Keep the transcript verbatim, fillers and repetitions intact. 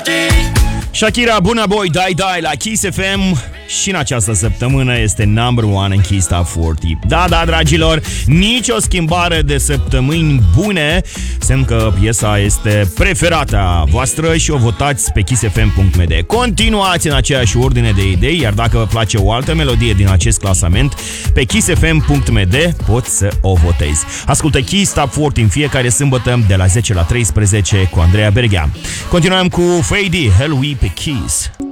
Shakira, Burna Boy, Die Die la Kiss F M. Și în această săptămână este number one în Kiss Top patruzeci. Da, da, dragilor, nicio schimbare de săptămâni bune. Semn că piesa este preferata voastră și o votați pe kiss f m punct m d. Continuați în aceeași ordine de idei, iar dacă vă place o altă melodie din acest clasament, pe kiss f m punct m d poți să o votezi. Ascultă Kiss Top patruzeci în fiecare sâmbătă de la zece la treisprezece cu Andreea Berghea. Continuăm cu Fady, Hell We pe Kiss.